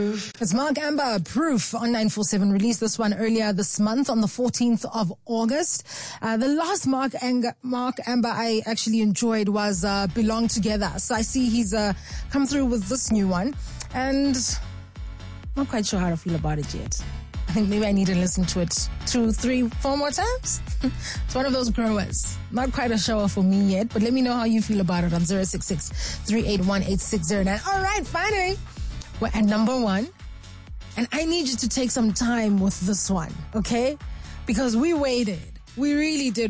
It's Mark Amber, Proof on 947. Released this one earlier this month on the 14th of August. The last Mark Amber I actually enjoyed was Belong Together. So I see he's come through with this new one. And I'm not quite sure how to feel about it yet. I think maybe I need to listen to it 2, 3, 4 more times. It's one of those growers. Not quite a shower for me yet, but let me know how you feel about it on 066-381-8609. All right, finally, we're at number 1. And I need you to take some time with this one, okay? Because we waited. We really did.